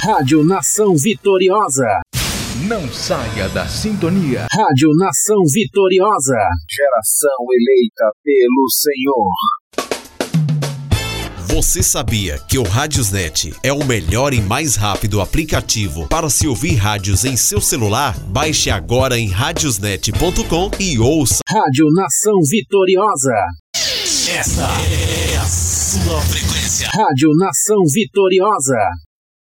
Rádio Nação Vitoriosa. Não saia da sintonia. Rádio Nação Vitoriosa. Geração eleita pelo Senhor. Você sabia que o Radiosnet é o melhor e mais rápido aplicativo para se ouvir rádios em seu celular? Baixe agora em radiosnet.com e ouça. Rádio Nação Vitoriosa. Esta é a sua frequência. Rádio Nação Vitoriosa.